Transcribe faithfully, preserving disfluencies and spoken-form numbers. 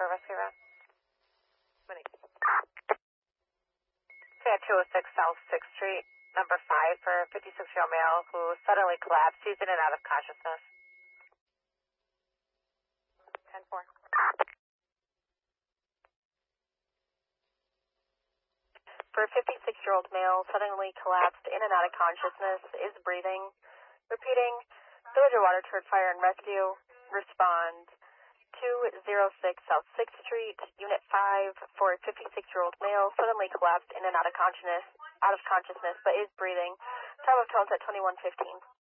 for rescue route. two oh six South sixth Street, number five, for a fifty-six-year-old male who suddenly collapsed. He's in and out of consciousness. ten four. For a fifty-six-year-old male suddenly collapsed in and out of consciousness, is breathing. Repeating, Village of Water Turret Fire and Rescue, respond two oh six South sixth Street, Unit five, for a fifty-six-year-old male suddenly collapsed in and out of consciousness, out of consciousness, but is breathing. Time of tones at twenty-one fifteen.